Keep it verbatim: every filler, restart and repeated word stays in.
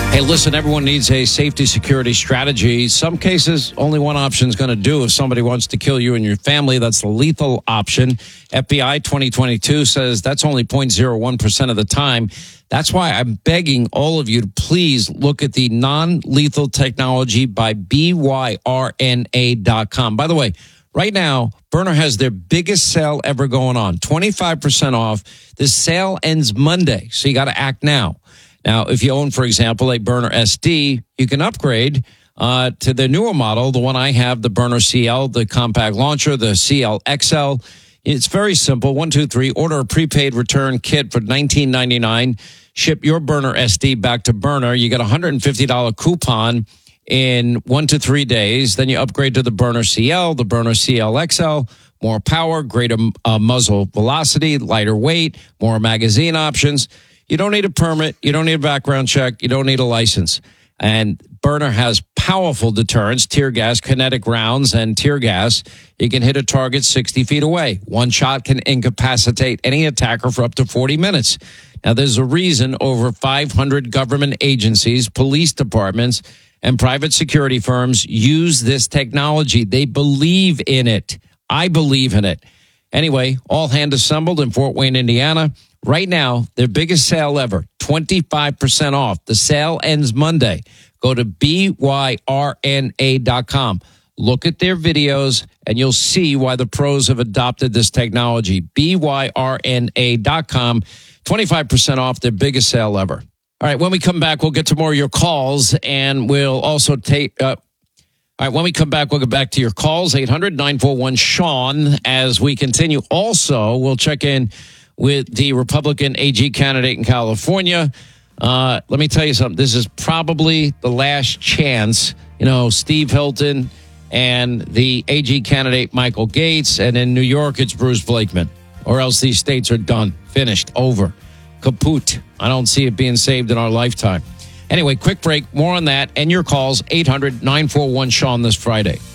Hey, listen, everyone needs a safety security strategy. Some cases, only one option is going to do. If somebody wants to kill you and your family, that's the lethal option. F B I twenty twenty-two says that's only zero point zero one percent of the time. That's why I'm begging all of you to please look at the non-lethal technology by B Y R N A dot com. By the way, right now, Byrna has their biggest sale ever going on, twenty-five percent off. This sale ends Monday, so you got to act now. Now, if you own, for example, a Byrna S D, you can upgrade uh, to the newer model, the one I have, the Byrna C L, the compact launcher, the C L X L. It's very simple. One, two, three. Order a prepaid return kit for nineteen ninety-nine. Ship your Byrna S D back to Byrna. You get a one hundred fifty dollars coupon in one to three days. Then you upgrade to the Byrna C L, the Byrna C L X L. More power, greater uh, muzzle velocity, lighter weight, more magazine options. You don't need a permit. You don't need a background check. You don't need a license. And Byrna has powerful deterrents, tear gas, kinetic rounds, and tear gas. You can hit a target sixty feet away. One shot can incapacitate any attacker for up to forty minutes. Now, there's a reason over five hundred government agencies, police departments, and private security firms use this technology. They believe in it. I believe in it. Anyway, all hand assembled in Fort Wayne, Indiana. Right now, their biggest sale ever, twenty-five percent off. The sale ends Monday. Go to B Y R N A dot com. Look at their videos, and you'll see why the pros have adopted this technology. B Y R N A dot com. twenty-five percent off their biggest sale ever. All right, when we come back, we'll get to more of your calls, and we'll also take... Uh, All right, when we come back, we'll get back to your calls, eight hundred nine four one Sean, as we continue. Also, we'll check in with the Republican A G candidate in California. Uh, let me tell you something. This is probably the last chance. You know, Steve Hilton and the A G candidate Michael Gates, and in New York, it's Bruce Blakeman. Or else these states are done, finished, over, kaput. I don't see it being saved in our lifetime. Anyway, quick break. More on that and your calls, eight hundred nine four one Sean this Friday.